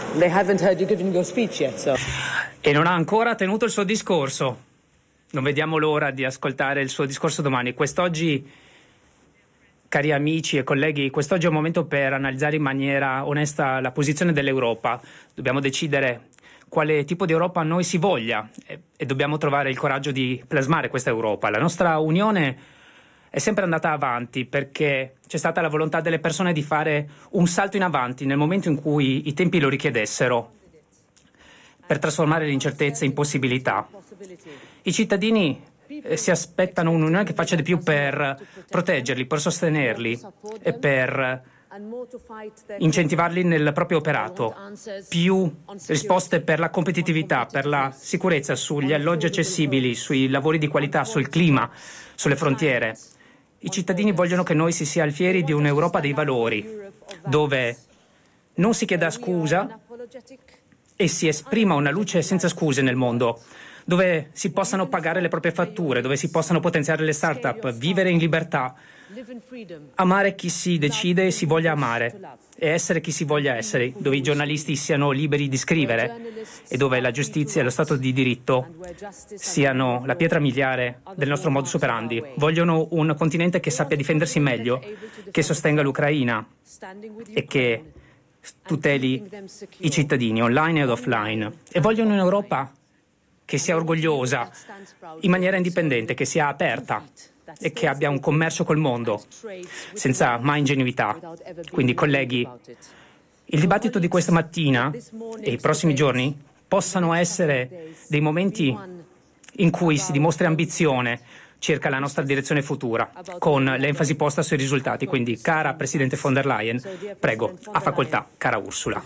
They haven't heard you giving your speech yet, so. E non ha ancora tenuto il suo discorso. Non vediamo l'ora di ascoltare il suo discorso domani. Quest'oggi, cari amici e colleghi, quest'oggi è un momento per analizzare in maniera onesta la posizione dell'Europa. Dobbiamo decidere quale tipo di Europa noi si voglia e dobbiamo trovare il coraggio di plasmare questa Europa. La nostra Unione è sempre andata avanti perché c'è stata la volontà delle persone di fare un salto in avanti nel momento in cui i tempi lo richiedessero, per trasformare l'incertezza in possibilità. I cittadini si aspettano un'Unione che faccia di più per proteggerli, per sostenerli e per incentivarli nel proprio operato. Più risposte per la competitività, per la sicurezza, sugli alloggi accessibili, sui lavori di qualità, sul clima, sulle frontiere. I cittadini vogliono che noi si sia alfieri di un'Europa dei valori, dove non si chieda scusa e si esprima una luce senza scuse nel mondo, dove si possano pagare le proprie fatture, dove si possano potenziare le start-up, vivere in libertà, amare chi si decide e si voglia amare e essere chi si voglia essere, dove i giornalisti siano liberi di scrivere e dove la giustizia e lo Stato di diritto siano la pietra miliare del nostro modus operandi. Vogliono un continente che sappia difendersi meglio, che sostenga l'Ucraina e che tuteli i cittadini online ed offline, e vogliono un'Europa che sia orgogliosa in maniera indipendente, che sia aperta e che abbia un commercio col mondo senza mai ingenuità. Quindi, colleghi, il dibattito di questa mattina e i prossimi giorni possano essere dei momenti in cui si dimostri ambizione circa la nostra direzione futura, con l'enfasi posta sui risultati. Quindi, cara Presidente von der Leyen, prego, a facoltà, cara Ursula.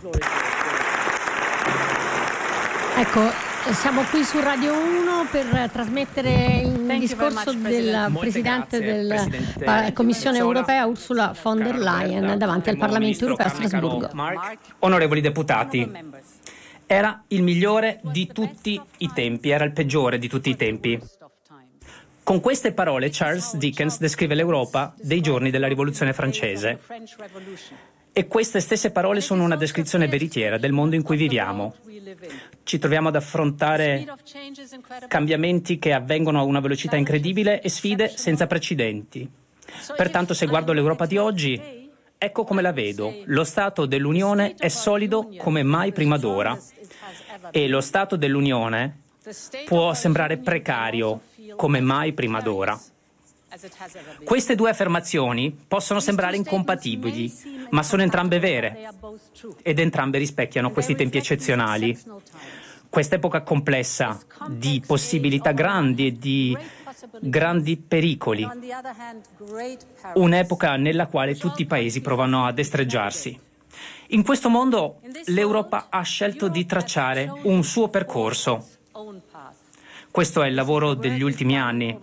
Ecco, siamo qui su Radio 1 per trasmettere il discorso del Presidente della Commissione Europea, Ursula von der Leyen, davanti al Parlamento Europeo a Strasburgo. Onorevoli deputati, era il migliore di tutti i tempi, era il peggiore di tutti i tempi. Con queste parole Charles Dickens descrive l'Europa dei giorni della Rivoluzione francese. E queste stesse parole sono una descrizione veritiera del mondo in cui viviamo. Ci troviamo ad affrontare cambiamenti che avvengono a una velocità incredibile e sfide senza precedenti. Pertanto, se guardo l'Europa di oggi, ecco come la vedo. Lo Stato dell'Unione è solido come mai prima d'ora. E lo Stato dell'Unione può sembrare precario come mai prima d'ora. Queste due affermazioni possono sembrare incompatibili, ma sono entrambe vere ed entrambe rispecchiano questi tempi eccezionali. Quest'epoca complessa di possibilità grandi e di grandi pericoli. Un'epoca nella quale tutti i paesi provano a destreggiarsi. In questo mondo l'Europa ha scelto di tracciare un suo percorso. Questo è il lavoro degli ultimi anni.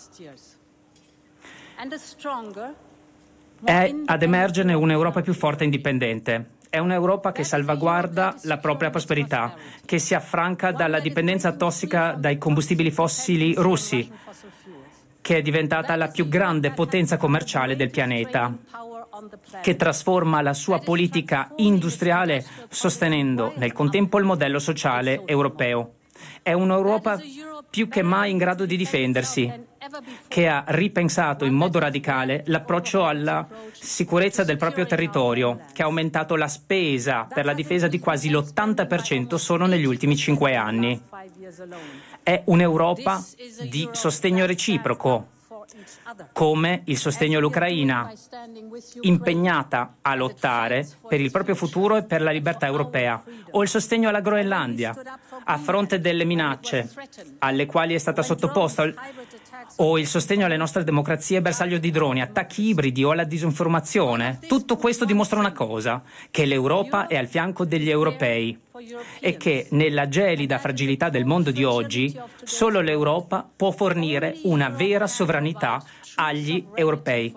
È ad emergere un'Europa più forte e indipendente. È un'Europa che salvaguarda la propria prosperità, che si affranca dalla dipendenza tossica dai combustibili fossili russi, che è diventata la più grande potenza commerciale del pianeta, che trasforma la sua politica industriale sostenendo nel contempo il modello sociale europeo. È un'Europa più che mai in grado di difendersi, che ha ripensato in modo radicale l'approccio alla sicurezza del proprio territorio, che ha aumentato la spesa per la difesa di quasi l'80% solo negli ultimi 5 anni. È un'Europa di sostegno reciproco, come il sostegno all'Ucraina, impegnata a lottare per il proprio futuro e per la libertà europea, o il sostegno alla Groenlandia, a fronte delle minacce alle quali è stata sottoposta, o il sostegno alle nostre democrazie bersaglio di droni, attacchi ibridi o alla disinformazione. Tutto questo dimostra una cosa, che l'Europa è al fianco degli europei e che nella gelida fragilità del mondo di oggi solo l'Europa può fornire una vera sovranità agli europei.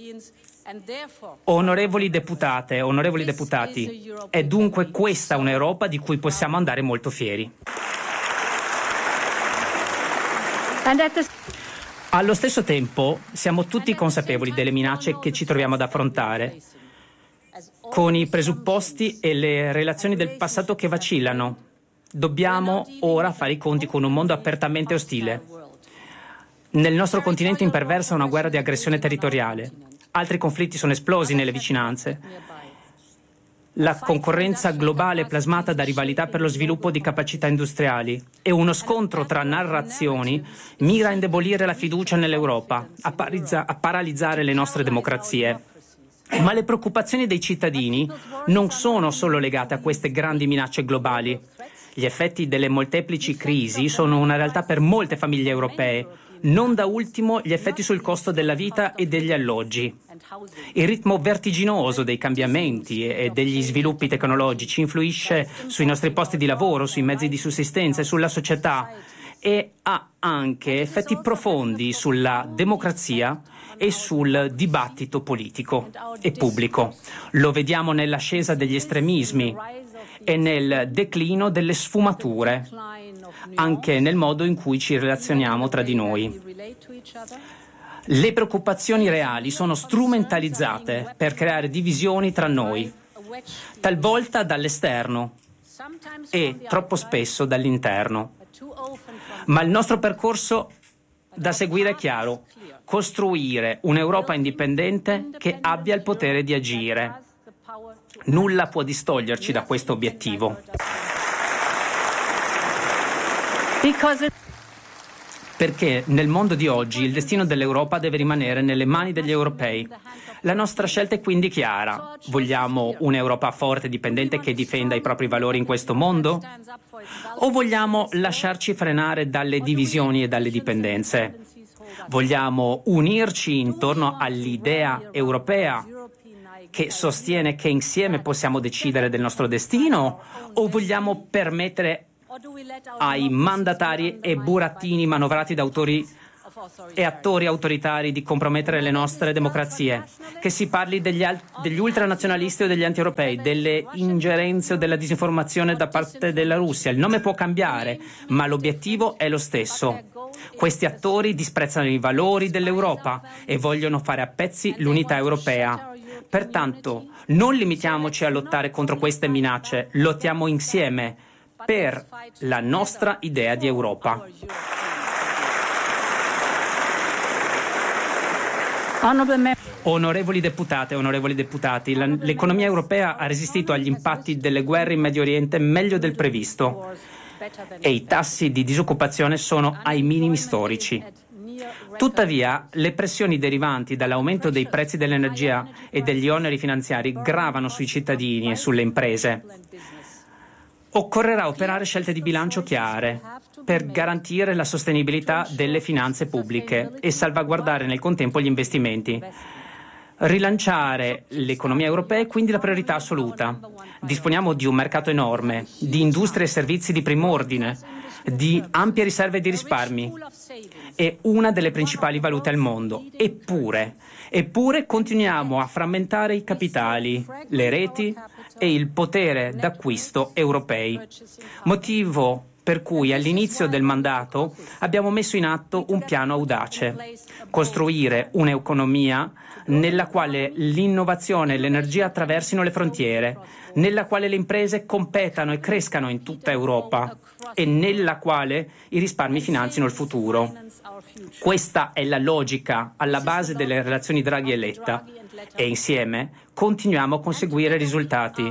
Onorevoli deputate, onorevoli deputati, è dunque questa un'Europa di cui possiamo andare molto fieri. Allo stesso tempo siamo tutti consapevoli delle minacce che ci troviamo ad affrontare con i presupposti e le relazioni del passato che vacillano. Dobbiamo ora fare i conti con un mondo apertamente ostile. Nel nostro continente imperversa una guerra di aggressione territoriale. Altri conflitti sono esplosi nelle vicinanze. La concorrenza globale plasmata da rivalità per lo sviluppo di capacità industriali e uno scontro tra narrazioni mira a indebolire la fiducia nell'Europa, a paralizzare le nostre democrazie. Ma le preoccupazioni dei cittadini non sono solo legate a queste grandi minacce globali. Gli effetti delle molteplici crisi sono una realtà per molte famiglie europee, non da ultimo gli effetti sul costo della vita e degli alloggi. Il ritmo vertiginoso dei cambiamenti e degli sviluppi tecnologici influisce sui nostri posti di lavoro, sui mezzi di sussistenza e sulla società e ha anche effetti profondi sulla democrazia e sul dibattito politico e pubblico. Lo vediamo nell'ascesa degli estremismi e nel declino delle sfumature, anche nel modo in cui ci relazioniamo tra di noi. Le preoccupazioni reali sono strumentalizzate per creare divisioni tra noi, talvolta dall'esterno e troppo spesso dall'interno. Ma il nostro percorso da seguire è chiaro: costruire un'Europa indipendente che abbia il potere di agire. Nulla può distoglierci da questo obiettivo. Perché nel mondo di oggi il destino dell'Europa deve rimanere nelle mani degli europei. La nostra scelta è quindi chiara. Vogliamo un'Europa forte e dipendente che difenda i propri valori in questo mondo? O vogliamo lasciarci frenare dalle divisioni e dalle dipendenze? Vogliamo unirci intorno all'idea europea che sostiene che insieme possiamo decidere del nostro destino? O vogliamo permettere ai mandatari e burattini manovrati da autori e attori autoritari di compromettere le nostre democrazie? Che si parli degli ultranazionalisti o degli anti-europei, delle ingerenze o della disinformazione da parte della Russia. Il nome può cambiare, ma l'obiettivo è lo stesso. Questi attori disprezzano i valori dell'Europa e vogliono fare a pezzi l'unità europea. Pertanto, non limitiamoci a lottare contro queste minacce, lottiamo insieme per la nostra idea di Europa. Onorevoli deputate e onorevoli deputati, l'economia europea ha resistito agli impatti delle guerre in Medio Oriente meglio del previsto e i tassi di disoccupazione sono ai minimi storici. Tuttavia, le pressioni derivanti dall'aumento dei prezzi dell'energia e degli oneri finanziari gravano sui cittadini e sulle imprese. Occorrerà operare scelte di bilancio chiare per garantire la sostenibilità delle finanze pubbliche e salvaguardare nel contempo gli investimenti. Rilanciare l'economia europea è quindi la priorità assoluta. Disponiamo di un mercato enorme, di industrie e servizi di prim'ordine, di ampie riserve di risparmi e una delle principali valute al mondo. Eppure continuiamo a frammentare i capitali, le reti e il potere d'acquisto europei. Motivo per cui all'inizio del mandato abbiamo messo in atto un piano audace: costruire un'economia nella quale l'innovazione e l'energia attraversino le frontiere, nella quale le imprese competano e crescano in tutta Europa e nella quale i risparmi finanzino il futuro. Questa è la logica alla base delle relazioni Draghi e Letta e insieme continuiamo a conseguire risultati.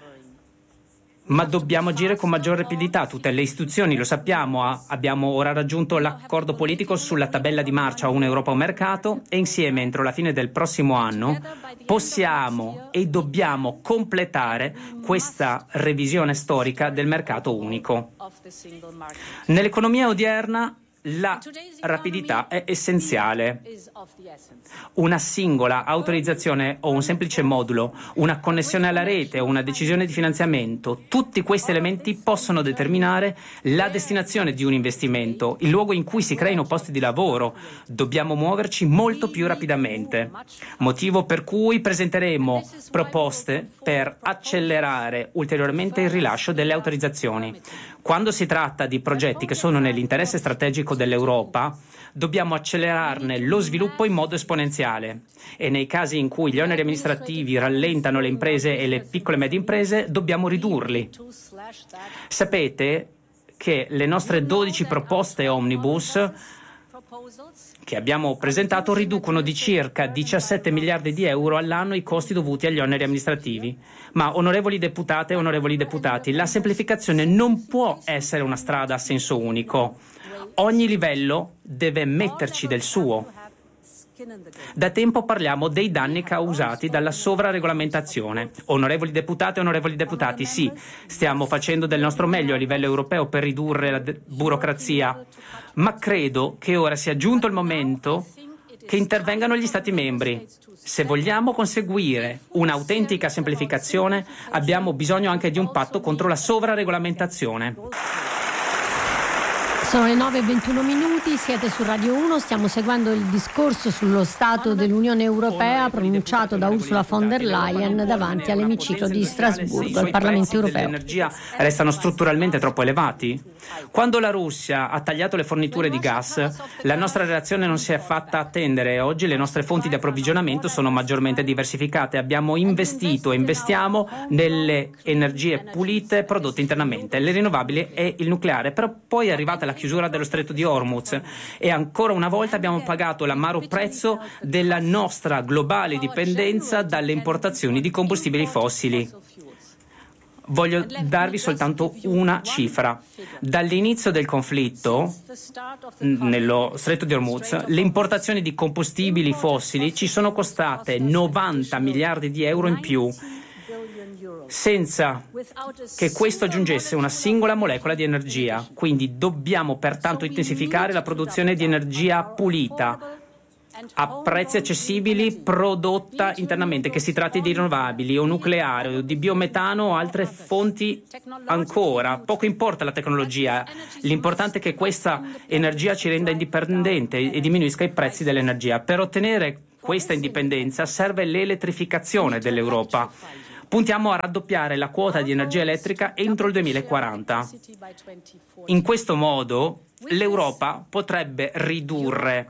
Ma dobbiamo agire con maggior rapidità. Tutte le istituzioni lo sappiamo, abbiamo ora raggiunto l'accordo politico sulla tabella di marcia Un'Europa un mercato e insieme entro la fine del prossimo anno possiamo e dobbiamo completare questa revisione storica del mercato unico. Nell'economia odierna la rapidità è essenziale. Una singola autorizzazione o un semplice modulo, una connessione alla rete o una decisione di finanziamento, tutti questi elementi possono determinare la destinazione di un investimento, il luogo in cui si creino posti di lavoro. Dobbiamo muoverci molto più rapidamente, motivo per cui presenteremo proposte per accelerare ulteriormente il rilascio delle autorizzazioni. Quando si tratta di progetti che sono nell'interesse strategico economico dell'Europa, dobbiamo accelerarne lo sviluppo in modo esponenziale e nei casi in cui gli oneri amministrativi rallentano le imprese e le piccole e medie imprese, dobbiamo ridurli. Sapete che le nostre 12 proposte omnibus che abbiamo presentato riducono di circa 17 miliardi di euro all'anno i costi dovuti agli oneri amministrativi. Ma, onorevoli deputate e onorevoli deputati, la semplificazione non può essere una strada a senso unico. Ogni livello deve metterci del suo. Da tempo parliamo dei danni causati dalla sovraregolamentazione. Onorevoli deputate e onorevoli deputati, sì, stiamo facendo del nostro meglio a livello europeo per ridurre la burocrazia, ma credo che ora sia giunto il momento che intervengano gli Stati membri. Se vogliamo conseguire un'autentica semplificazione, abbiamo bisogno anche di un patto contro la sovraregolamentazione. Sono le 9:21, siete su Radio 1, stiamo seguendo il discorso sullo Stato dell'Unione Europea pronunciato da Ursula von der Leyen davanti all'emiciclo di Strasburgo, al Parlamento Europeo. L'energia restano strutturalmente troppo elevati? Quando la Russia ha tagliato le forniture di gas, la nostra reazione non si è fatta attendere. Oggi le nostre fonti di approvvigionamento sono maggiormente diversificate. Abbiamo investito e investiamo nelle energie pulite prodotte internamente, le rinnovabili e il nucleare, però poi è arrivata la chiusura dello stretto di Hormuz e ancora una volta abbiamo pagato l'amaro prezzo della nostra globale dipendenza dalle importazioni di combustibili fossili. Voglio darvi soltanto una cifra. Dall'inizio del conflitto nello stretto di Hormuz, le importazioni di combustibili fossili ci sono costate 90 miliardi di euro in più, senza che questo aggiungesse una singola molecola di energia. Quindi dobbiamo pertanto intensificare la produzione di energia pulita a prezzi accessibili prodotta internamente, che si tratti di rinnovabili o nucleare o di biometano o altre fonti ancora. Poco importa la tecnologia, l'importante è che questa energia ci renda indipendente e diminuisca i prezzi dell'energia. Per ottenere questa indipendenza serve l'elettrificazione dell'Europa. Puntiamo a raddoppiare la quota di energia elettrica entro il 2040. In questo modo l'Europa potrebbe ridurre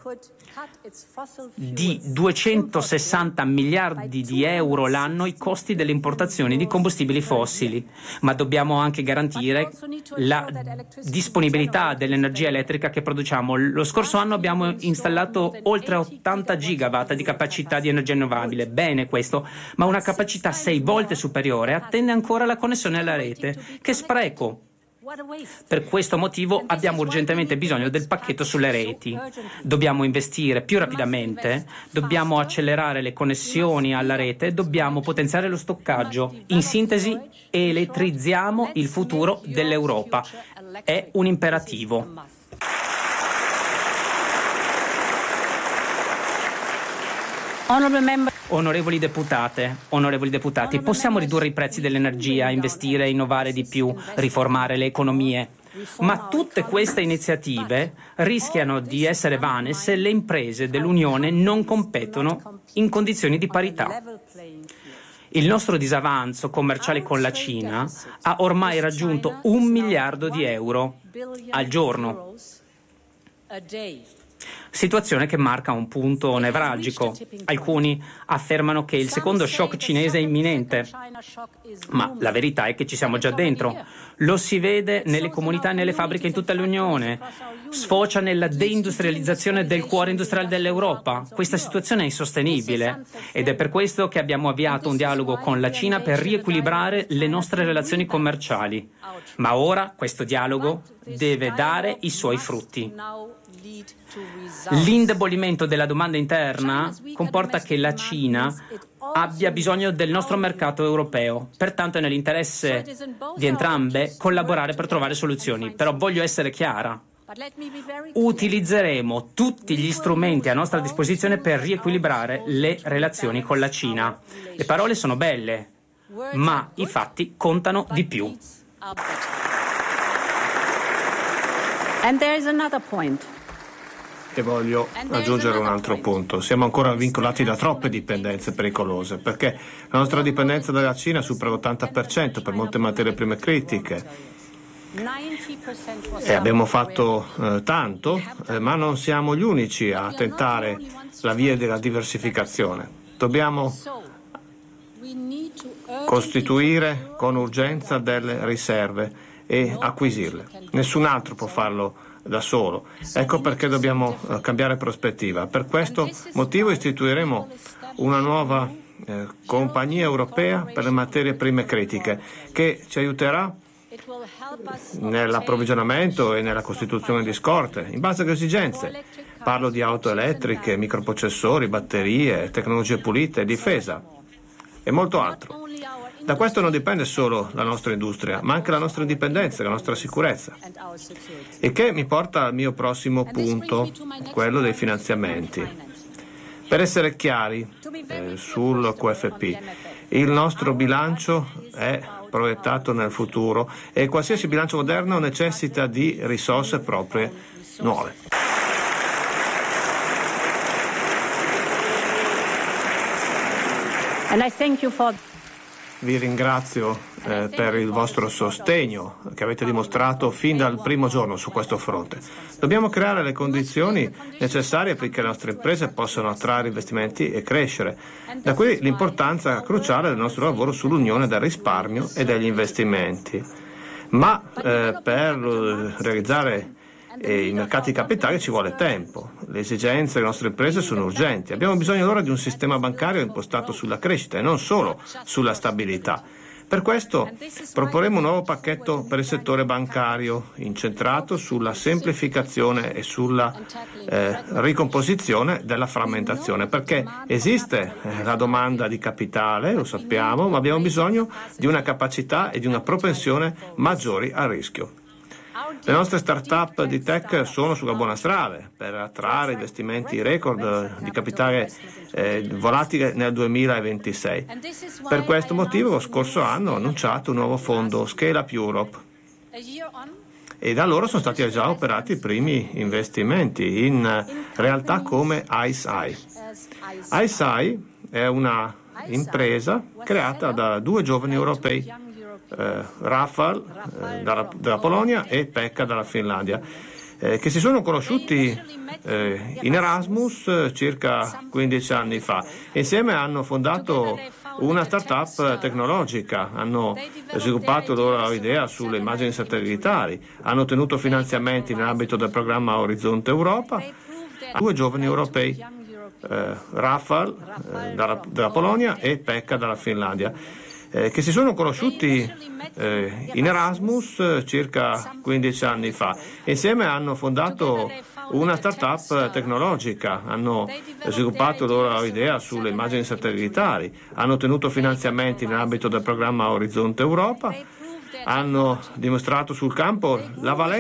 di 260 miliardi di euro l'anno i costi delle importazioni di combustibili fossili, ma dobbiamo anche garantire la disponibilità dell'energia elettrica che produciamo. Lo scorso anno abbiamo installato oltre 80 gigawatt di capacità di energia rinnovabile. Bene questo, ma una capacità 6 volte superiore attende ancora la connessione alla rete. Che spreco! Per questo motivo abbiamo urgentemente bisogno del pacchetto sulle reti. Dobbiamo investire più rapidamente, dobbiamo accelerare le connessioni alla rete, dobbiamo potenziare lo stoccaggio. In sintesi, elettrizziamo il futuro dell'Europa. È un imperativo. Onorevoli deputati, possiamo ridurre i prezzi dell'energia, investire e innovare di più, riformare le economie. Ma tutte queste iniziative rischiano di essere vane se le imprese dell'Unione non competono in condizioni di parità. Il nostro disavanzo commerciale con la Cina ha ormai raggiunto 1 miliardo di euro al giorno. Situazione che marca un punto nevralgico. Alcuni affermano che il secondo shock cinese è imminente, ma la verità è che ci siamo già dentro. Lo si vede nelle comunità e nelle fabbriche in tutta l'Unione. Sfocia nella deindustrializzazione del cuore industriale dell'Europa. Questa situazione è insostenibile ed è per questo che abbiamo avviato un dialogo con la Cina per riequilibrare le nostre relazioni commerciali. Ma ora questo dialogo deve dare i suoi frutti. L'indebolimento della domanda interna comporta che la Cina abbia bisogno del nostro mercato europeo. Pertanto è nell'interesse di entrambe collaborare per trovare soluzioni. Però voglio essere chiara. Utilizzeremo tutti gli strumenti a nostra disposizione per riequilibrare le relazioni con la Cina. Le parole sono belle, ma i fatti contano di più. And there is another point. E voglio aggiungere un altro punto. Siamo ancora vincolati da troppe dipendenze pericolose, perché la nostra dipendenza dalla Cina supera l'80% per molte materie prime critiche. E abbiamo fatto tanto, ma non siamo gli unici a tentare la via della diversificazione. Dobbiamo costituire con urgenza delle riserve e acquisirle. Nessun altro può farlo da solo. Ecco perché dobbiamo cambiare prospettiva. Per questo motivo istituiremo una nuova compagnia europea per le materie prime critiche che ci aiuterà nell'approvvigionamento e nella costituzione di scorte in base alle esigenze. Parlo di auto elettriche, microprocessori, batterie, tecnologie pulite, difesa e molto altro. Da questo non dipende solo la nostra industria, ma anche la nostra indipendenza, la nostra sicurezza. E che mi porta al mio prossimo punto, quello dei finanziamenti. Per essere chiari sul QFP, il nostro bilancio è proiettato nel futuro e qualsiasi bilancio moderno necessita di risorse proprie nuove. And I thank you for... Vi ringrazio per il vostro sostegno che avete dimostrato fin dal primo giorno su questo fronte. Dobbiamo creare le condizioni necessarie perché le nostre imprese possano attrarre investimenti e crescere. Da qui l'importanza cruciale del nostro lavoro sull'unione del risparmio e degli investimenti. Ma per realizzare i mercati capitali ci vuole tempo. Le esigenze delle nostre imprese sono urgenti. Abbiamo bisogno allora di un sistema bancario impostato sulla crescita e non solo sulla stabilità. Per questo proporremo un nuovo pacchetto per il settore bancario incentrato sulla semplificazione e sulla ricomposizione della frammentazione, perché esiste la domanda di capitale, lo sappiamo, ma abbiamo bisogno di una capacità e di una propensione maggiori al rischio. Le nostre start-up di tech sono sulla buona strada per attrarre investimenti record di capitale volatile nel 2026. Per questo motivo lo scorso anno ho annunciato un nuovo fondo Scale Up Europe e da allora sono stati già operati i primi investimenti in realtà come ICEYE. ICEYE è una impresa creata da due giovani europei, Rafał dalla Polonia e Pekka dalla Finlandia, che si sono conosciuti in Erasmus circa 15 anni fa. Insieme hanno fondato una start-up tecnologica, hanno sviluppato la loro idea sulle immagini satellitari, hanno ottenuto finanziamenti nell'ambito del programma Orizzonte Europa. Due giovani europei, Rafał dalla Polonia e Pekka dalla Finlandia, che si sono conosciuti in Erasmus circa 15 anni fa. Insieme hanno fondato una start-up tecnologica, hanno sviluppato la loro idea sulle immagini satellitari, hanno ottenuto finanziamenti nell'ambito del programma Orizzonte Europa, hanno dimostrato sul campo la valenza